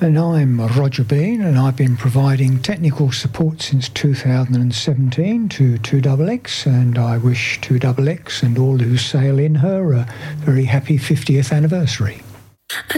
And I'm Roger Bean, and I've been providing technical support since 2017 to 2XX, and I wish 2XX and all who sail in her a very happy 50th anniversary.